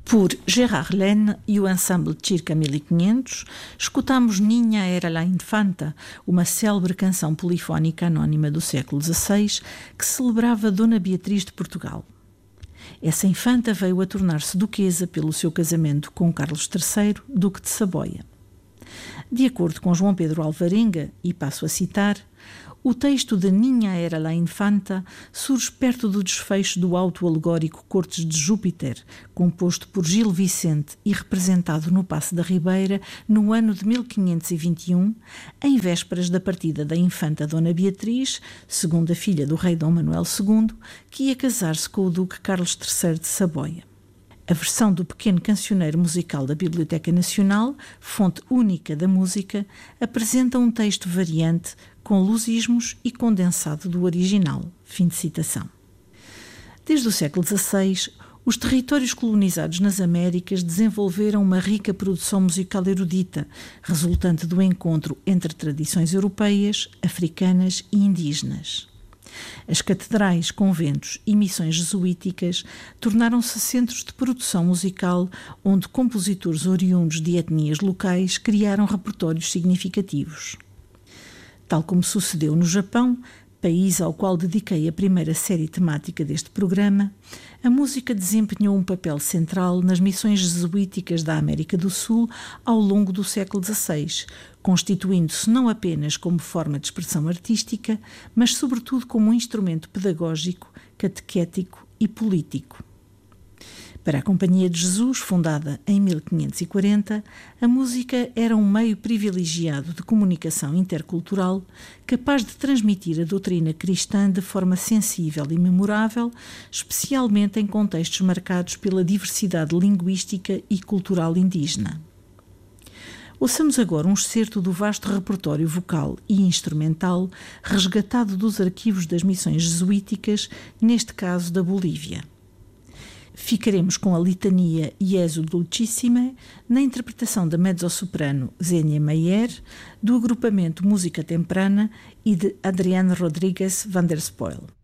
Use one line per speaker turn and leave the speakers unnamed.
Por Gérard Lenne e o ensemble Circa 1500, escutamos Niña era la infanta, uma célebre canção polifónica anónima do século XVI que celebrava Dona Beatriz de Portugal. Essa infanta veio a tornar-se duquesa pelo seu casamento com Carlos III, duque de Saboia. De acordo com João Pedro Alvarenga, e passo a citar, o texto de Niña era la infanta surge perto do desfecho do auto-alegórico Cortes de Júpiter, composto por Gil Vicente e representado no Paço da Ribeira no ano de 1521, em vésperas da partida da infanta Dona Beatriz, segunda filha do rei Dom Manuel II, que ia casar-se com o duque Carlos III de Saboia. A versão do pequeno cancioneiro musical da Biblioteca Nacional, fonte única da música, apresenta um texto variante com lusismos e condensado do original. Fim de citação. Desde o século XVI, os territórios colonizados nas Américas desenvolveram uma rica produção musical erudita, resultante do encontro entre tradições europeias, africanas e indígenas. As catedrais, conventos e missões jesuíticas tornaram-se centros de produção musical onde compositores oriundos de etnias locais criaram repertórios significativos. Tal como sucedeu no Japão, país ao qual dediquei a primeira série temática deste programa, a música desempenhou um papel central nas missões jesuíticas da América do Sul ao longo do século XVI, constituindo-se não apenas como forma de expressão artística, mas sobretudo como um instrumento pedagógico, catequético e político. Para a Companhia de Jesus, fundada em 1540, a música era um meio privilegiado de comunicação intercultural, capaz de transmitir a doutrina cristã de forma sensível e memorável, especialmente em contextos marcados pela diversidade linguística e cultural indígena. Ouçamos agora um excerto do vasto repertório vocal e instrumental resgatado dos arquivos das missões jesuíticas, neste caso da Bolívia. Ficaremos com a litania Jesu Dulcissime, na interpretação da mezzo-soprano Zénia Meyer, do agrupamento Música Temprana e de Adrián Rodríguez van der Spoel.